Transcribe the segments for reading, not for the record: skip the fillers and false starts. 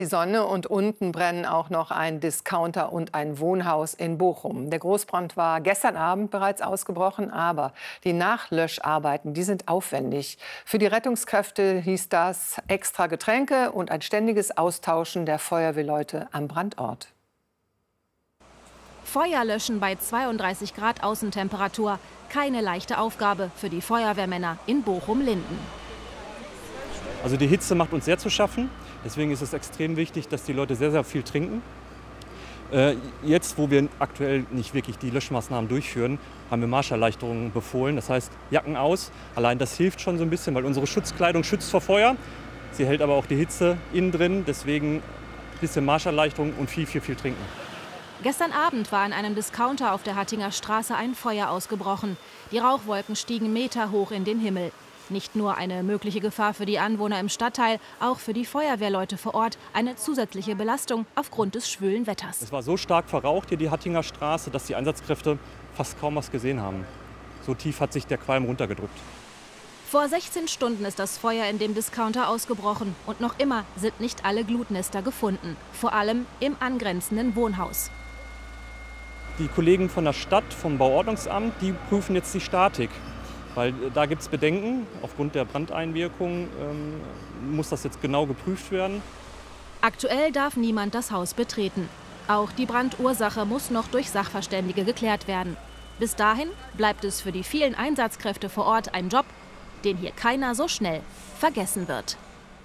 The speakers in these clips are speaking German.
Die Sonne und unten brennen auch noch ein Discounter und ein Wohnhaus in Bochum. Der Großbrand war gestern Abend bereits ausgebrochen, aber die Nachlöscharbeiten, die sind aufwendig. Für die Rettungskräfte hieß das extra Getränke und ein ständiges Austauschen der Feuerwehrleute am Brandort. Feuer löschen bei 32 Grad Außentemperatur. Keine leichte Aufgabe für die Feuerwehrmänner in Bochum-Linden. Also die Hitze macht uns sehr zu schaffen. Deswegen ist es extrem wichtig, dass die Leute sehr, sehr viel trinken. Jetzt, wo wir aktuell nicht wirklich die Löschmaßnahmen durchführen, haben wir Marscherleichterungen befohlen. Das heißt, Jacken aus. Allein das hilft schon so ein bisschen, weil unsere Schutzkleidung schützt vor Feuer. Sie hält aber auch die Hitze innen drin. Deswegen ein bisschen Marscherleichterung und viel trinken. Gestern Abend war in einem Discounter auf der Hattinger Straße ein Feuer ausgebrochen. Die Rauchwolken stiegen meterhoch in den Himmel. Nicht nur eine mögliche Gefahr für die Anwohner im Stadtteil, auch für die Feuerwehrleute vor Ort eine zusätzliche Belastung aufgrund des schwülen Wetters. Es war so stark verraucht hier die Hattinger Straße, dass die Einsatzkräfte fast kaum was gesehen haben. So tief hat sich der Qualm runtergedrückt. Vor 16 Stunden ist das Feuer in dem Discounter ausgebrochen und noch immer sind nicht alle Glutnester gefunden, vor allem im angrenzenden Wohnhaus. Die Kollegen von der Stadt, vom Bauordnungsamt, die prüfen jetzt die Statik. Weil da gibt es Bedenken, aufgrund der Brandeinwirkung muss das jetzt genau geprüft werden. Aktuell darf niemand das Haus betreten. Auch die Brandursache muss noch durch Sachverständige geklärt werden. Bis dahin bleibt es für die vielen Einsatzkräfte vor Ort ein Job, den hier keiner so schnell vergessen wird.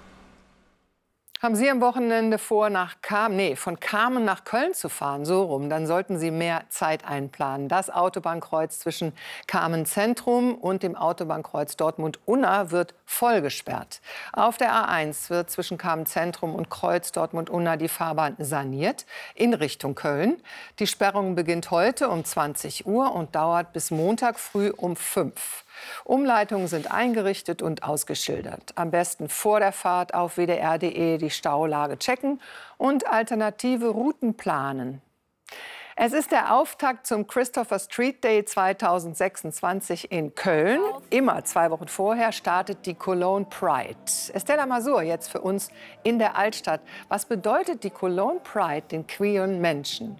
Haben Sie am Wochenende vor, von Kamen nach Köln zu fahren, so rum, dann sollten Sie mehr Zeit einplanen. Das Autobahnkreuz zwischen Kamen Zentrum und dem Autobahnkreuz Dortmund-Unna wird voll gesperrt. Auf der A1 wird zwischen Kamen Zentrum und Kreuz Dortmund-Unna die Fahrbahn saniert in Richtung Köln. Die Sperrung beginnt heute um 20 Uhr und dauert bis Montag früh um 5. Umleitungen sind eingerichtet und ausgeschildert. Am besten vor der Fahrt auf wdr.de die Staulage checken und alternative Routen planen. Es ist der Auftakt zum Christopher Street Day 2026 in Köln. Immer 2 Wochen vorher startet die Cologne Pride. Estella Masur jetzt für uns in der Altstadt. Was bedeutet die Cologne Pride den queeren Menschen?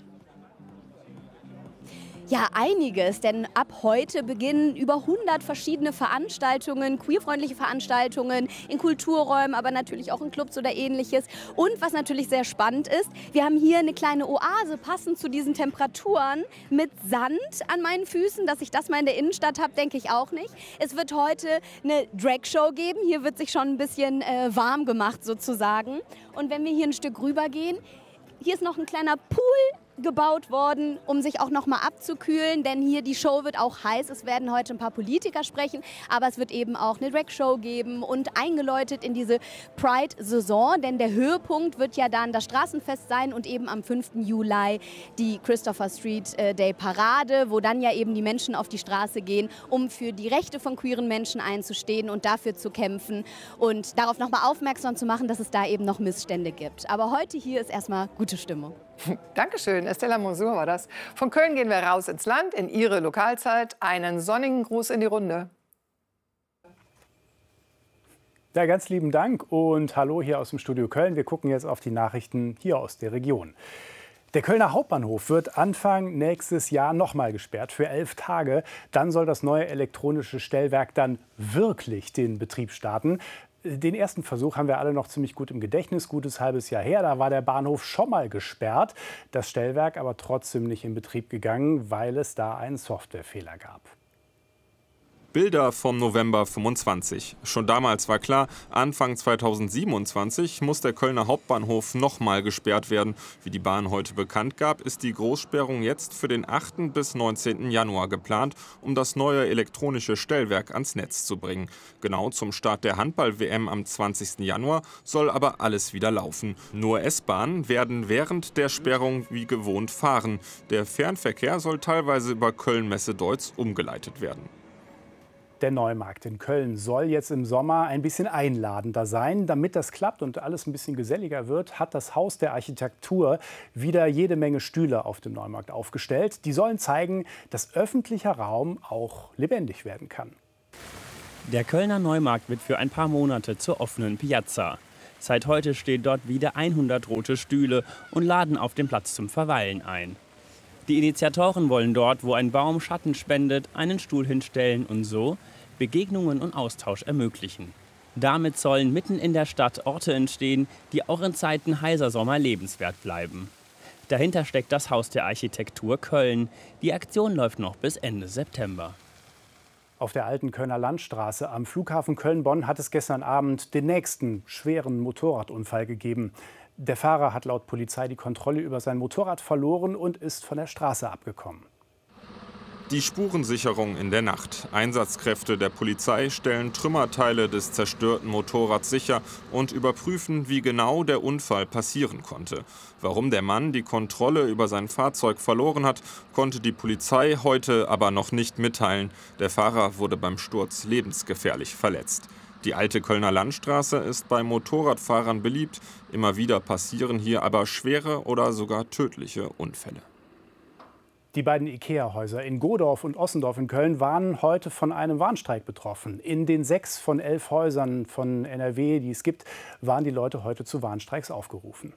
Ja, einiges, denn ab heute beginnen über 100 verschiedene Veranstaltungen, queerfreundliche Veranstaltungen in Kulturräumen, aber natürlich auch in Clubs oder Ähnliches. Und was natürlich sehr spannend ist, wir haben hier eine kleine Oase, passend zu diesen Temperaturen, mit Sand an meinen Füßen. Dass ich das mal in der Innenstadt habe, denke ich auch nicht. Es wird heute eine Drag-Show geben. Hier wird sich schon ein bisschen warm gemacht sozusagen. Und wenn wir hier ein Stück rüber gehen, hier ist noch ein kleiner Pool gebaut worden, um sich auch noch mal abzukühlen, denn hier die Show wird auch heiß. Es werden heute ein paar Politiker sprechen, aber es wird eben auch eine Drag-Show geben und eingeläutet in diese Pride-Saison, denn der Höhepunkt wird ja dann das Straßenfest sein und eben am 5. Juli die Christopher Street Day Parade, wo dann ja eben die Menschen auf die Straße gehen, um für die Rechte von queeren Menschen einzustehen und dafür zu kämpfen und darauf noch mal aufmerksam zu machen, dass es da eben noch Missstände gibt. Aber heute hier ist erstmal gute Stimmung. Dankeschön, Estella Masur war das. Von Köln gehen wir raus ins Land, in Ihre Lokalzeit. Einen sonnigen Gruß in die Runde. Ja, ganz lieben Dank und hallo hier aus dem Studio Köln. Wir gucken jetzt auf die Nachrichten hier aus der Region. Der Kölner Hauptbahnhof wird Anfang nächstes Jahr nochmal gesperrt für 11 Tage. Dann soll das neue elektronische Stellwerk dann wirklich den Betrieb starten. Den ersten Versuch haben wir alle noch ziemlich gut im Gedächtnis, gutes halbes Jahr her. Da war der Bahnhof schon mal gesperrt, das Stellwerk aber trotzdem nicht in Betrieb gegangen, weil es da einen Softwarefehler gab. Bilder vom November 25. Schon damals war klar, Anfang 2027 muss der Kölner Hauptbahnhof nochmal gesperrt werden. Wie die Bahn heute bekannt gab, ist die Großsperrung jetzt für den 8. bis 19. Januar geplant, um das neue elektronische Stellwerk ans Netz zu bringen. Genau zum Start der Handball-WM am 20. Januar soll aber alles wieder laufen. Nur S-Bahnen werden während der Sperrung wie gewohnt fahren. Der Fernverkehr soll teilweise über Köln-Messe-Deutz umgeleitet werden. Der Neumarkt in Köln soll jetzt im Sommer ein bisschen einladender sein. Damit das klappt und alles ein bisschen geselliger wird, hat das Haus der Architektur wieder jede Menge Stühle auf dem Neumarkt aufgestellt. Die sollen zeigen, dass öffentlicher Raum auch lebendig werden kann. Der Kölner Neumarkt wird für ein paar Monate zur offenen Piazza. Seit heute stehen dort wieder 100 rote Stühle und laden auf den Platz zum Verweilen ein. Die Initiatoren wollen dort, wo ein Baum Schatten spendet, einen Stuhl hinstellen und so Begegnungen und Austausch ermöglichen. Damit sollen mitten in der Stadt Orte entstehen, die auch in Zeiten heißer Sommer lebenswert bleiben. Dahinter steckt das Haus der Architektur Köln. Die Aktion läuft noch bis Ende September. Auf der alten Kölner Landstraße am Flughafen Köln-Bonn hat es gestern Abend den nächsten schweren Motorradunfall gegeben. Der Fahrer hat laut Polizei die Kontrolle über sein Motorrad verloren und ist von der Straße abgekommen. Die Spurensicherung in der Nacht. Einsatzkräfte der Polizei stellen Trümmerteile des zerstörten Motorrads sicher und überprüfen, wie genau der Unfall passieren konnte. Warum der Mann die Kontrolle über sein Fahrzeug verloren hat, konnte die Polizei heute aber noch nicht mitteilen. Der Fahrer wurde beim Sturz lebensgefährlich verletzt. Die alte Kölner Landstraße ist bei Motorradfahrern beliebt. Immer wieder passieren hier aber schwere oder sogar tödliche Unfälle. Die beiden IKEA-Häuser in Godorf und Ossendorf in Köln waren heute von einem Warnstreik betroffen. In den 6 von 11 Häusern von NRW, die es gibt, waren die Leute heute zu Warnstreiks aufgerufen.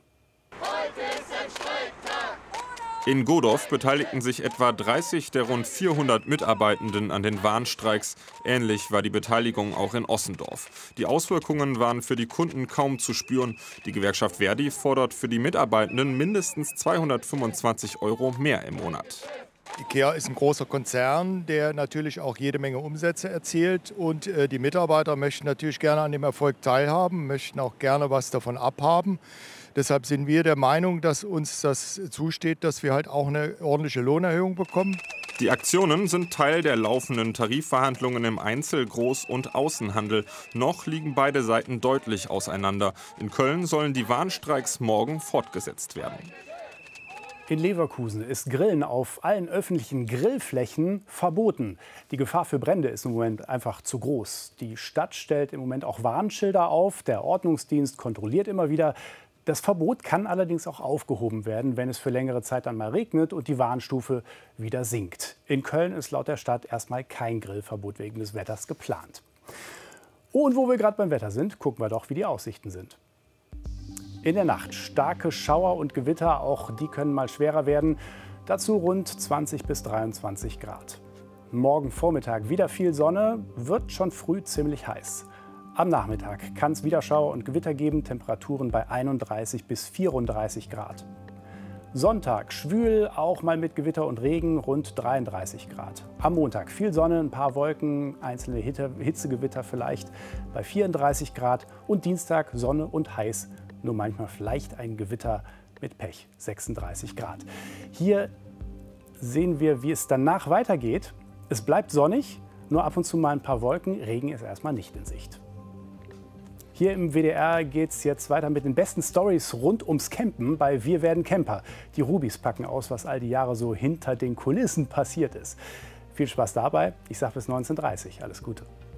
In Godorf beteiligten sich etwa 30 der rund 400 Mitarbeitenden an den Warnstreiks. Ähnlich war die Beteiligung auch in Ossendorf. Die Auswirkungen waren für die Kunden kaum zu spüren. Die Gewerkschaft Verdi fordert für die Mitarbeitenden mindestens 225 € mehr im Monat. IKEA ist ein großer Konzern, der natürlich auch jede Menge Umsätze erzielt. Und die Mitarbeiter möchten natürlich gerne an dem Erfolg teilhaben, möchten auch gerne was davon abhaben. Deshalb sind wir der Meinung, dass uns das zusteht, dass wir halt auch eine ordentliche Lohnerhöhung bekommen. Die Aktionen sind Teil der laufenden Tarifverhandlungen im Einzel-, Groß- und Außenhandel. Noch liegen beide Seiten deutlich auseinander. In Köln sollen die Warnstreiks morgen fortgesetzt werden. In Leverkusen ist Grillen auf allen öffentlichen Grillflächen verboten. Die Gefahr für Brände ist im Moment einfach zu groß. Die Stadt stellt im Moment auch Warnschilder auf. Der Ordnungsdienst kontrolliert immer wieder. Das Verbot kann allerdings auch aufgehoben werden, wenn es für längere Zeit dann mal regnet und die Warnstufe wieder sinkt. In Köln ist laut der Stadt erstmal kein Grillverbot wegen des Wetters geplant. Und wo wir gerade beim Wetter sind, gucken wir doch, wie die Aussichten sind. In der Nacht starke Schauer und Gewitter, auch die können mal schwerer werden. Dazu rund 20 bis 23 Grad. Morgen Vormittag wieder viel Sonne, wird schon früh ziemlich heiß. Am Nachmittag kann es wieder Schauer und Gewitter geben, Temperaturen bei 31 bis 34 Grad. Sonntag schwül, auch mal mit Gewitter und Regen, rund 33 Grad. Am Montag viel Sonne, ein paar Wolken, einzelne Hitzegewitter vielleicht bei 34 Grad. Und Dienstag Sonne und heiß, nur manchmal vielleicht ein Gewitter mit Pech, 36 Grad. Hier sehen wir, wie es danach weitergeht. Es bleibt sonnig, nur ab und zu mal ein paar Wolken, Regen ist erstmal nicht in Sicht. Hier im WDR geht es jetzt weiter mit den besten Stories rund ums Campen bei Wir werden Camper. Die Rubis packen aus, was all die Jahre so hinter den Kulissen passiert ist. Viel Spaß dabei. Ich sage bis 19:30 Uhr. Alles Gute.